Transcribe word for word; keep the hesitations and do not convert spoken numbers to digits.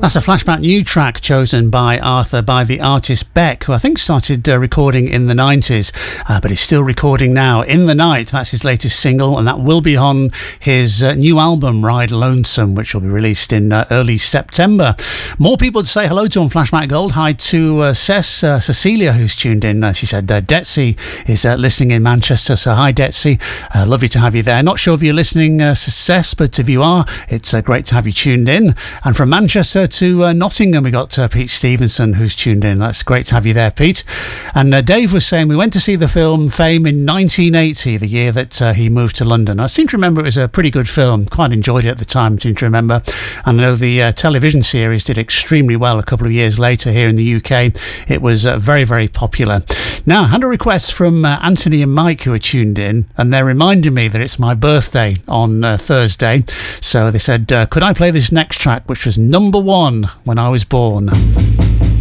That's a Flashback new track chosen by Arthur by the artist Beck, who I think started uh, recording in the nineties, uh, but he's still recording now. In the Night, that's his latest single, and that will be on his uh, new album, Ride Lonesome, which will be released in uh, early September. More people to say hello to on Flashback Gold. Hi to uh, Cess, uh, Cecilia, who's tuned in. Uh, she said uh, Detsy is uh, listening in Manchester, so hi Detsy. Uh, lovely to have you there. Not sure if you're listening, uh, Cess, but if you are, it's uh, great to have you tuned in. And from Manchester to uh, Nottingham, we got uh, Pete Stevenson, who's tuned in. That's great to have you there, Pete. And uh, Dave was saying we went to see the film Fame in nineteen eighty, the year that uh, he moved to London. I seem to remember it was a pretty good film. Quite enjoyed it at the time, I seem to remember. And I know the uh, television series did extremely well a couple of years later here in the U K. It was uh, very, very popular. Now, I had a request from uh, Anthony and Mike, who are tuned in, and they're reminding me that it's my birthday on uh, Thursday. So they said, uh, could I play this next track, which was number one when I was born.